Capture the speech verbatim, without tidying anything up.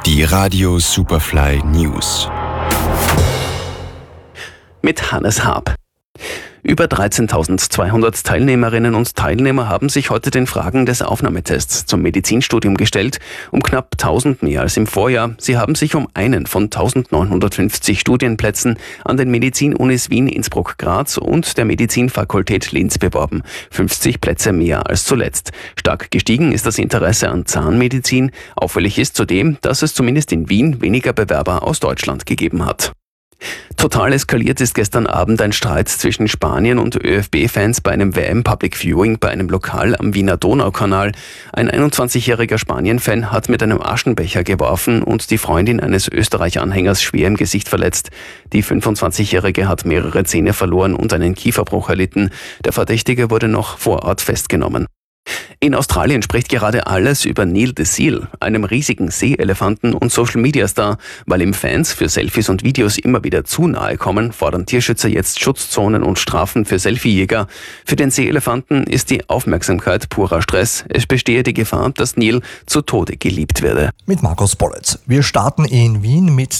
Die Radio Superfly News. Mit Hannes Haab. Über dreizehntausendzweihundert Teilnehmerinnen und Teilnehmer haben sich heute den Fragen des Aufnahmetests zum Medizinstudium gestellt, um knapp tausend mehr als im Vorjahr. Sie haben sich um einen von eintausendneunhundertfünfzig Studienplätzen an den Medizinunis Wien, Innsbruck, Graz und der Medizinfakultät Linz beworben. fünfzig Plätze mehr als zuletzt. Stark gestiegen ist das Interesse an Zahnmedizin. Auffällig ist zudem, dass es zumindest in Wien weniger Bewerber aus Deutschland gegeben hat. Total eskaliert ist gestern Abend ein Streit zwischen Spanien und ÖFB-Fans bei einem W M-Public Viewing bei einem Lokal am Wiener Donaukanal. Ein einundzwanzigjähriger Spanien-Fan hat mit einem Aschenbecher geworfen und die Freundin eines Österreich-Anhängers schwer im Gesicht verletzt. Die fünfundzwanzigjährige hat mehrere Zähne verloren und einen Kieferbruch erlitten. Der Verdächtige wurde noch vor Ort festgenommen. In Australien spricht gerade alles über Neil the Seal, einem riesigen Seeelefanten und Social-Media-Star. Weil ihm Fans für Selfies und Videos immer wieder zu nahe kommen, fordern Tierschützer jetzt Schutzzonen und Strafen für Selfiejäger. Für den Seeelefanten ist die Aufmerksamkeit purer Stress. Es bestehe die Gefahr, dass Neil zu Tode geliebt werde. Mit Markus Bollitz. Wir starten in Wien mit